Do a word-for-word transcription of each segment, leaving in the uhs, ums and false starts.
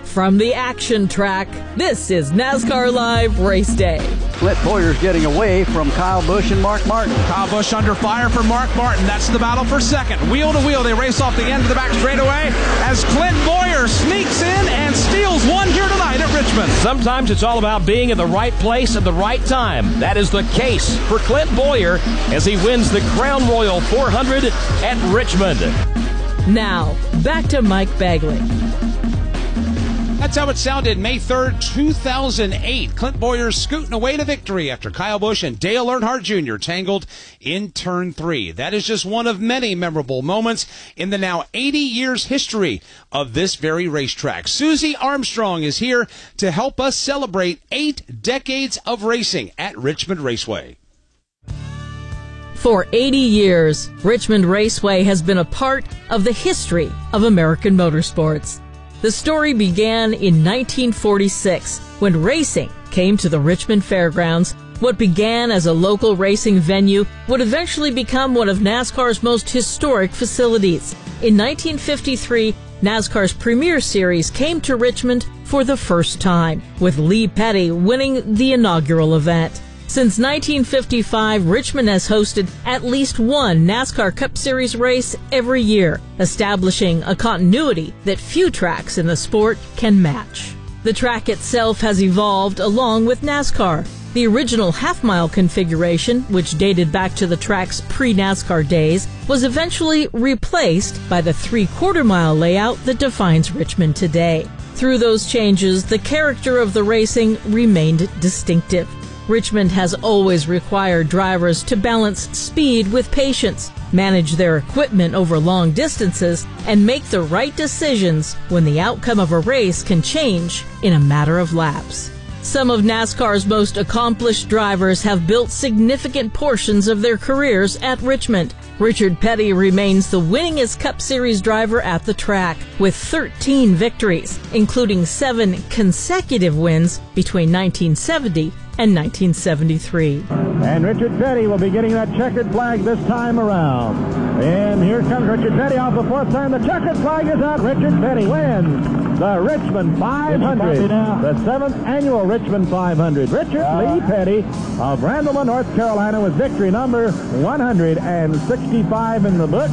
From the action track, this is NASCAR Live Race Day. Clint Bowyer's getting away from Kyle Busch and Mark Martin. Kyle Busch under fire for Mark Martin. That's the battle for second. Wheel to wheel, they race off the end of the back straightaway as Clint Bowyer sneaks in and steals one here tonight at Richmond. Sometimes it's all about being in the right place at the right time. That is the case for Clint Bowyer as he wins the Crown Royal four hundred at Richmond. Now, back to Mike Bagley. That's how it sounded May third, two thousand eight. Clint Bowyer scooting away to victory after Kyle Busch and Dale Earnhardt Junior tangled in turn three. That is just one of many memorable moments in the now eighty years history of this very racetrack. Susie Armstrong is here to help us celebrate eight decades of racing at Richmond Raceway. For eighty years, Richmond Raceway has been a part of the history of American motorsports. The story began in nineteen forty-six when racing came to the Richmond Fairgrounds. What began as a local racing venue would eventually become one of NASCAR's most historic facilities. In nineteen fifty-three, NASCAR's Premier Series came to Richmond for the first time, with Lee Petty winning the inaugural event. Since nineteen fifty-five, Richmond has hosted at least one NASCAR Cup Series race every year, establishing a continuity that few tracks in the sport can match. The track itself has evolved along with NASCAR. The original half-mile configuration, which dated back to the track's pre-NASCAR days, was eventually replaced by the three-quarter mile layout that defines Richmond today. Through those changes, the character of the racing remained distinctive. Richmond has always required drivers to balance speed with patience, manage their equipment over long distances, and make the right decisions when the outcome of a race can change in a matter of laps. Some of NASCAR's most accomplished drivers have built significant portions of their careers at Richmond. Richard Petty remains the winningest Cup Series driver at the track, with thirteen victories, including seven consecutive wins between nineteen seventy and nineteen seventy-three. And Richard Petty will be getting that checkered flag this time around. And here comes Richard Petty off the fourth time. The checkered flag is out. Richard Petty wins the Richmond five hundred, the seventh annual Richmond five hundred. Richard uh, Lee Petty of Randleman, North Carolina, with victory number one hundred sixty-five in the book.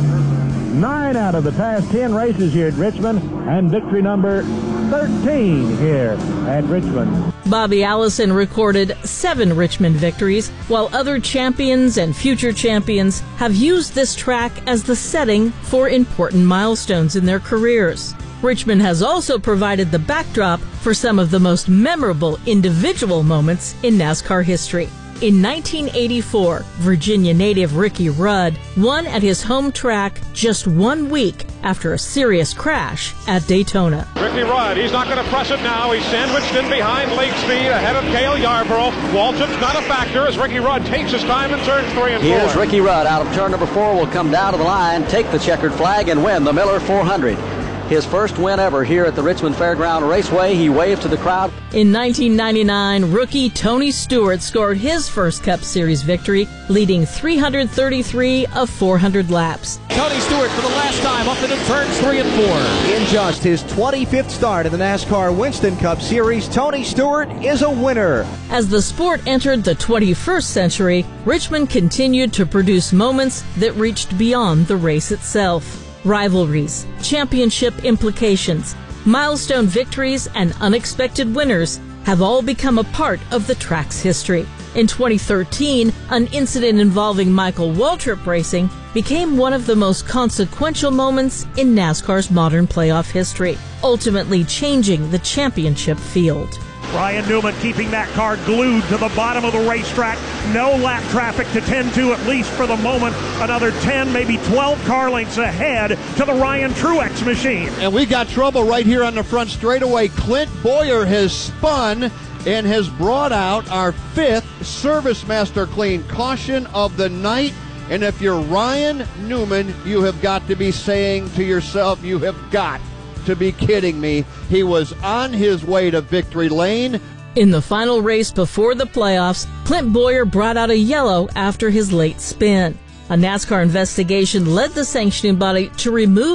Nine out of the past ten races here at Richmond, and victory number thirteen here at Richmond. Bobby Allison recorded seven Richmond victories, while other champions and future champions have used this track as the setting for important milestones in their careers. Richmond has also provided the backdrop for some of the most memorable individual moments in NASCAR history. In nineteen eighty-four, Virginia native Ricky Rudd won at his home track just one week after a serious crash at Daytona. Ricky Rudd, he's not going to press it now. He's sandwiched in behind Lake Speed ahead of Cale Yarborough. Walton's not a factor as Ricky Rudd takes his time in turns three and four. Here's Ricky Rudd out of turn number four, will come down to the line, take the checkered flag, and win the Miller four hundred. His first win ever here at the Richmond Fairground Raceway. He waved to the crowd. In nineteen ninety-nine, rookie Tony Stewart scored his first Cup Series victory, leading three hundred thirty-three of four hundred laps. Tony Stewart for the last time up into turns three and four. In just his twenty-fifth start in the NASCAR Winston Cup Series, Tony Stewart is a winner. As the sport entered the twenty-first century, Richmond continued to produce moments that reached beyond the race itself. Rivalries, championship implications, milestone victories, and unexpected winners have all become a part of the track's history. In twenty thirteen, an incident involving Michael Waltrip Racing became one of the most consequential moments in NASCAR's modern playoff history, ultimately changing the championship field. Ryan Newman keeping that car glued to the bottom of the racetrack. No lap traffic to tend to, at least for the moment. Another ten, maybe twelve car lengths ahead to the Ryan Truex machine. And we got trouble right here on the front straightaway. Clint Bowyer has spun and has brought out our fifth Service Master Clean caution of the night. And if you're Ryan Newman, you have got to be saying to yourself, you have got to be kidding me. He was on his way to victory lane. In the final race before the playoffs, Clint Bowyer brought out a yellow after his late spin. A NASCAR investigation led the sanctioning body to remove